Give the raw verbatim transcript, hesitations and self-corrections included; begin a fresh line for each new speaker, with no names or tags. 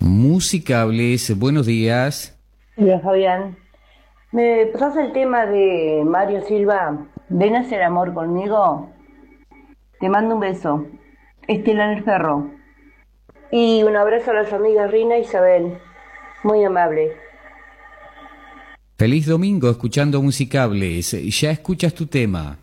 Musicables, buenos días.
Bien, Fabián. ¿Me pasas el tema de Mario Silva? ¿Ven a hacer amor conmigo? Te mando un beso. Estela el Ferro. Y un abrazo a las amigas Rina e Isabel. Muy amable.
Feliz domingo escuchando Musicables. Ya escuchas tu tema.